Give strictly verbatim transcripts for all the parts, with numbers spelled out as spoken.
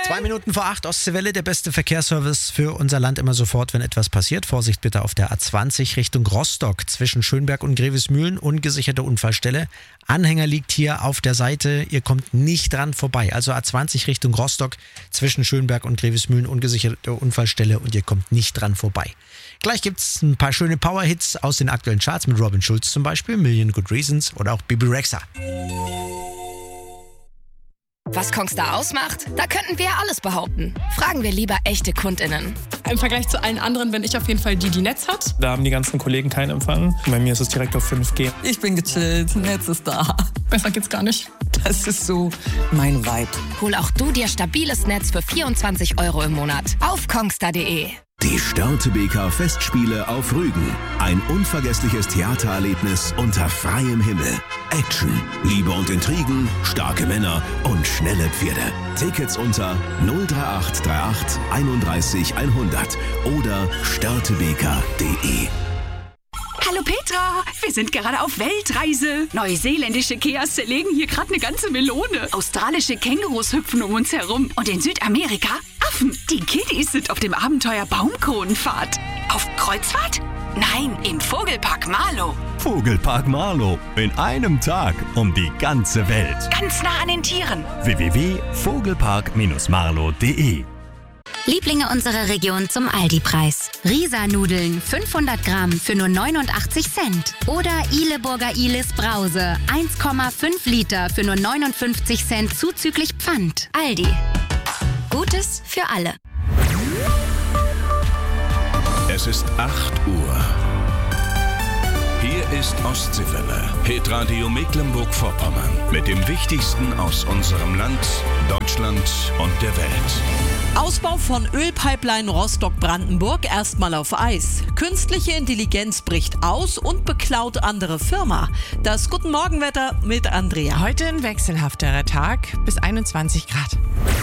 Zwei Minuten vor acht, Ostseewelle, der beste Verkehrsservice für unser Land immer sofort, wenn etwas passiert. Vorsicht bitte auf der A zwanzig Richtung Rostock zwischen Schönberg und Grevesmühlen, ungesicherte Unfallstelle. Anhänger liegt hier auf der Seite, ihr kommt nicht dran vorbei. Also A zwanzig Richtung Rostock zwischen Schönberg und Grevesmühlen, ungesicherte Unfallstelle und ihr kommt nicht dran vorbei. Gleich gibt's ein paar schöne Power-Hits aus den aktuellen Charts mit Robin Schulz zum Beispiel, Million Good Reasons oder auch Bibi Rexha. Was Kongstar ausmacht? Da könnten wir ja alles behaupten. Fragen wir lieber echte KundInnen. Im Vergleich zu allen anderen bin ich auf jeden Fall die, die Netz hat. Da haben die ganzen Kollegen keinen Empfang. Bei mir ist es direkt auf fünf G. Ich bin gechillt, Netz ist da. Besser geht's gar nicht. Das ist so mein Vibe. Hol auch du dir stabiles Netz für vierundzwanzig Euro im Monat auf kongstar punkt de. Die Störtebeker Festspiele auf Rügen. Ein unvergessliches Theatererlebnis unter freiem Himmel. Action, Liebe und Intrigen, starke Männer und schnelle Pferde. Tickets unter null drei acht drei acht einunddreißig hundert oder störtebeker punkt de. Hallo Petra, wir sind gerade auf Weltreise. Neuseeländische Keas zerlegen hier gerade eine ganze Melone. Australische Kängurus hüpfen um uns herum. Und in Südamerika Affen. Die Kiddies sind auf dem Abenteuer Baumkronenfahrt. Auf Kreuzfahrt? Nein, im Vogelpark Marlow. Vogelpark Marlow. In einem Tag um die ganze Welt. Ganz nah an den Tieren. w w w punkt vogelpark marlow punkt de. Lieblinge unserer Region zum Aldi-Preis. Risa-Nudeln fünfhundert Gramm für nur neunundachtzig Cent. Oder Ihleburger Ihles Brause eins Komma fünf Liter für nur neunundfünfzig Cent zuzüglich Pfand. Aldi. Gutes für alle. Es ist acht Uhr. Hier ist Ostseewelle, Hitradio Mecklenburg-Vorpommern. Mit dem Wichtigsten aus unserem Land, Deutschland und der Welt. Ausbau von Ölpipeline Rostock-Brandenburg erstmal auf Eis. Künstliche Intelligenz bricht aus und beklaut andere Firma. Das Guten Morgenwetter mit Andrea. Heute ein wechselhafterer Tag bis einundzwanzig Grad.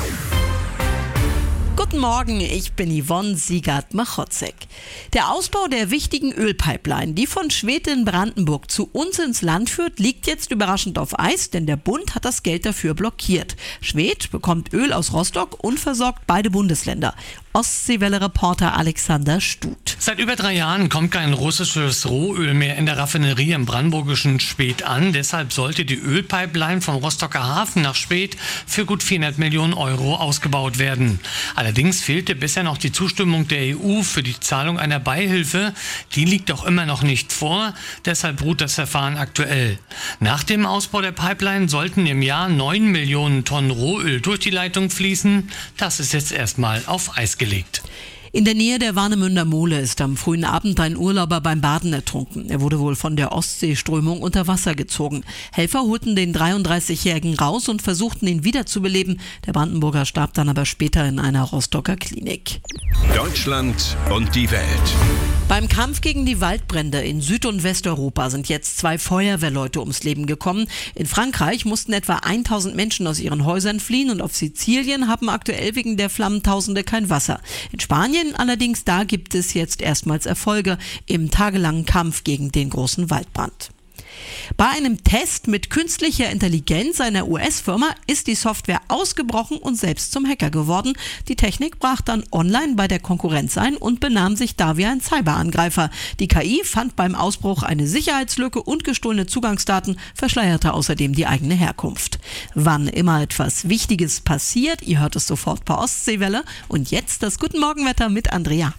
Guten Morgen, ich bin Yvonne Siegert-Machotzek. Der Ausbau der wichtigen Ölpipeline, die von Schwedt in Brandenburg zu uns ins Land führt, liegt jetzt überraschend auf Eis, denn der Bund hat das Geld dafür blockiert. Schwedt bekommt Öl aus Rostock und versorgt beide Bundesländer. Ostseewelle-Reporter Alexander Stut. Seit über drei Jahren kommt kein russisches Rohöl mehr in der Raffinerie im brandenburgischen Schwedt an. Deshalb sollte die Ölpipeline vom Rostocker Hafen nach Schwedt für gut vierhundert Millionen Euro ausgebaut werden. Allerdings fehlte bisher noch die Zustimmung der E U für die Zahlung einer Beihilfe. Die liegt auch immer noch nicht vor. Deshalb ruht das Verfahren aktuell. Nach dem Ausbau der Pipeline sollten im Jahr neun Millionen Tonnen Rohöl durch die Leitung fließen. Das ist jetzt erstmal auf Eis gelegt. In der Nähe der Warnemünder Mole ist am frühen Abend ein Urlauber beim Baden ertrunken. Er wurde wohl von der Ostseeströmung unter Wasser gezogen. Helfer holten den dreiunddreißigjährigen raus und versuchten ihn wiederzubeleben. Der Brandenburger starb dann aber später in einer Rostocker Klinik. Deutschland und die Welt. Beim Kampf gegen die Waldbrände in Süd- und Westeuropa sind jetzt zwei Feuerwehrleute ums Leben gekommen. In Frankreich mussten etwa tausend Menschen aus ihren Häusern fliehen und auf Sizilien haben aktuell wegen der Flammen Tausende kein Wasser. In Spanien allerdings, da gibt es jetzt erstmals Erfolge im tagelangen Kampf gegen den großen Waldbrand. Bei einem Test mit künstlicher Intelligenz einer U S-Firma ist die Software ausgebrochen und selbst zum Hacker geworden. Die Technik brach dann online bei der Konkurrenz ein und benahm sich da wie ein Cyberangreifer. Die K I fand beim Ausbruch eine Sicherheitslücke und gestohlene Zugangsdaten, verschleierte außerdem die eigene Herkunft. Wann immer etwas Wichtiges passiert, ihr hört es sofort per Ostseewelle. Und jetzt das Guten Morgenwetter mit Andrea.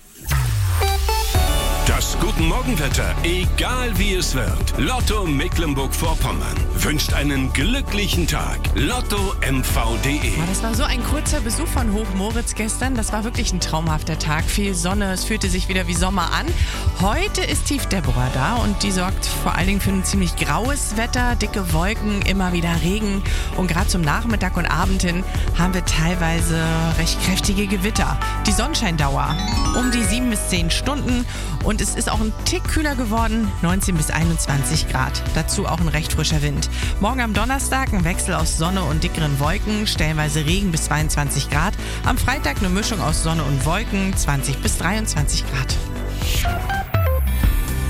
Das Guten Morgenwetter, egal wie es wird. Lotto Mecklenburg-Vorpommern wünscht einen glücklichen Tag. Lotto M V punkt de. Das war so ein kurzer Besuch von Hochmoritz gestern. Das war wirklich ein traumhafter Tag. Viel Sonne, es fühlte sich wieder wie Sommer an. Heute ist Tief Deborah da und die sorgt vor allen Dingen für ein ziemlich graues Wetter, dicke Wolken, immer wieder Regen. Und gerade zum Nachmittag und Abend hin haben wir teilweise recht kräftige Gewitter. Die Sonnenscheindauer um die sieben bis zehn Stunden. Und es ist auch ein Tick kühler geworden, neunzehn bis einundzwanzig Grad. Dazu auch ein recht frischer Wind. Morgen am Donnerstag ein Wechsel aus Sonne und dickeren Wolken, stellenweise Regen bis zweiundzwanzig Grad. Am Freitag eine Mischung aus Sonne und Wolken, zwanzig bis dreiundzwanzig Grad.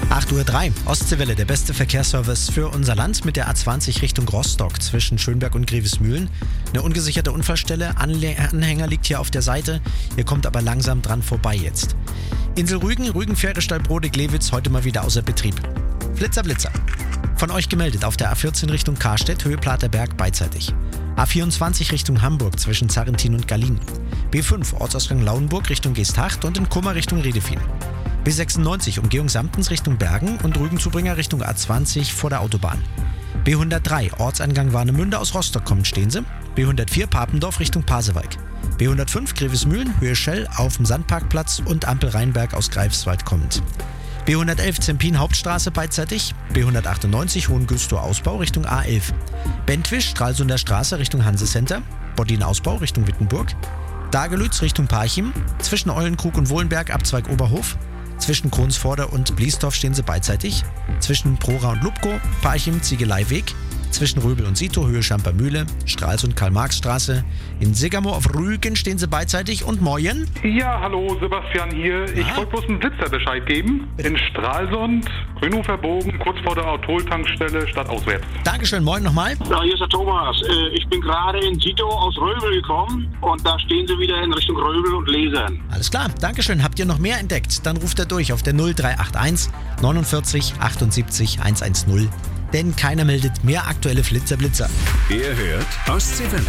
acht Uhr drei, Ostseewelle, der beste Verkehrsservice für unser Land mit der A zwanzig Richtung Rostock zwischen Schönberg und Grevesmühlen. Eine ungesicherte Unfallstelle, Anle- Anhänger liegt hier auf der Seite, ihr kommt aber langsam dran vorbei jetzt. Insel Rügen, Rügen-Pferdestall Brode-Glewitz, heute mal wieder außer Betrieb. Flitzer, Blitzer. Von euch gemeldet auf der A vierzehn Richtung Karstedt, Höhe Platerberg beidseitig. A vierundzwanzig Richtung Hamburg zwischen Zarrentin und Gallien. B fünf, Ortsausgang Lauenburg Richtung Geesthacht und in Kummer Richtung Redefien. B sechsundneunzig, Umgehung Samtens Richtung Bergen und Rügenzubringer Richtung A zwanzig vor der Autobahn. B hundertdrei, Ortsangang Warnemünde aus Rostock kommen stehen sie. B hundertvier, Papendorf Richtung Pasewalk. B hundertfünf, Grevesmühlen, Höhe Schell auf dem Sandparkplatz und Ampel Rheinberg aus Greifswald kommend. B hundertelf, Zempin Hauptstraße beidseitig. B hundertachtundneunzig, Hohengülstor Ausbau Richtung A elf. Bentwisch, Stralsunder Straße Richtung Hansecenter. Bodin Ausbau Richtung Wittenburg. Dagelütz Richtung Parchim. Zwischen Eulenkrug und Wohlenberg Abzweig Oberhof. Zwischen Kronsvorder und Bliesdorf stehen sie beidseitig. Zwischen Prora und Lubko, Parchim, Ziegeleiweg. Zwischen Röbel und Sito, Höhe Schampermühle, Stralsund Karl-Marx-Straße. In Sigermoor auf Rügen stehen sie beidseitig. Und Moyen? Ja, hallo, Sebastian hier. Ich Ah. wollte bloß einen Blitzer Bescheid geben. In Stralsund, Grünhofer Bogen, kurz vor der Autoltankstelle, stadtauswärts. Dankeschön, moin nochmal. Ja, hier ist der Thomas. Äh, Ich bin gerade in Sito aus Röbel gekommen und da stehen sie wieder in Richtung Röbel und Lesern. Alles klar, Dankeschön. Habt ihr noch mehr entdeckt? Dann ruft er durch auf der null drei acht eins neunundvierzig achtundsiebzig hundertzehn. Denn keiner meldet mehr aktuelle Flitzerblitzer. Ihr hört Ostseewelle.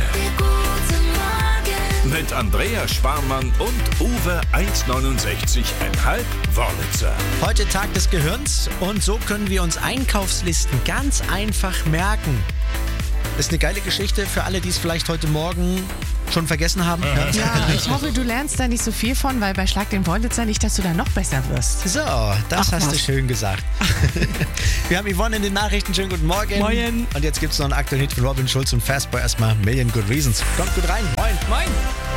Mit Andreas Sparmann und Uwe eins neunundsechzig Komma fünf Wörlitzer. Heute Tag des Gehirns und so können wir uns Einkaufslisten ganz einfach merken. Das ist eine geile Geschichte für alle, die es vielleicht heute Morgen schon vergessen haben. Ja, ich hoffe, du lernst da nicht so viel von, weil bei Schlag den Wörlitzer nicht, dass du da noch besser wirst. So, das Ach, hast was. du schön gesagt. Wir haben Yvonne in den Nachrichten. Schönen guten Morgen. Moin. Und jetzt gibt es noch einen aktuellen Hit von Robin Schulz und Fastboy. Erstmal Million Good Reasons. Kommt gut rein. Moin. Moin.